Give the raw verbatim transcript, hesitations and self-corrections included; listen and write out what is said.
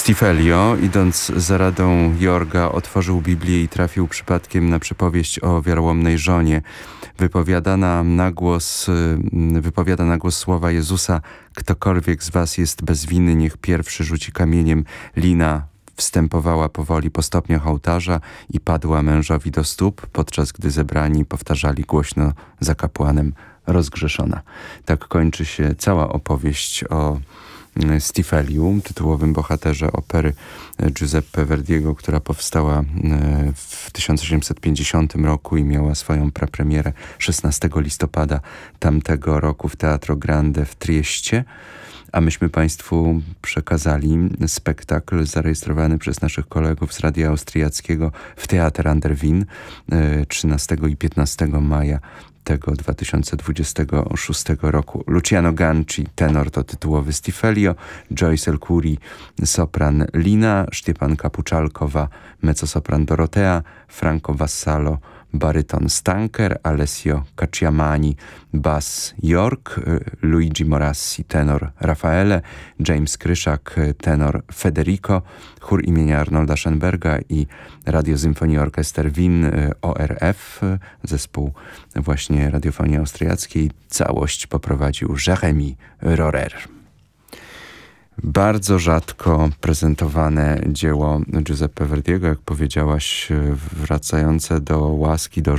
Stifelio, idąc za radą Jorga, otworzył Biblię i trafił przypadkiem na przypowieść o wiarołomnej żonie. Wypowiadana na głos, wypowiada na głos słowa Jezusa: ktokolwiek z was jest bez winy, niech pierwszy rzuci kamieniem. Lina wstępowała powoli po stopniach ołtarza i padła mężowi do stóp, podczas gdy zebrani powtarzali głośno za kapłanem: rozgrzeszona. Tak kończy się cała opowieść o Stifeliu, tytułowym bohaterze opery Giuseppe Verdiego, która powstała w tysiąc osiemset pięćdziesiątym roku i miała swoją prapremierę szesnastego listopada tamtego roku w Teatro Grande w Trieście. A myśmy Państwu przekazali spektakl zarejestrowany przez naszych kolegów z Radia Austriackiego w Theater an der Wien trzynastego i piętnastego maja tego dwa tysiące dwudziestego szóstego roku. Luciano Ganci, tenor, to tytułowy Stifelio, Joyce El-Khoury, sopran Lina, Szczepan Kapuczalkowa, mezzosopran Dorotea, Franco Vassallo, baryton Stanker, Alessio Cacciamani, bass York, Luigi Morassi, tenor Raffaele, James Kryszak, tenor Federico, chór imienia Arnolda Schoenberga i Radio Symphony Orchester Wien O R F, zespół właśnie radiofonii austriackiej. Całość poprowadził Jérémy Rorer. Bardzo rzadko prezentowane dzieło Giuseppe Verdiego, jak powiedziałaś, wracające do łaski, do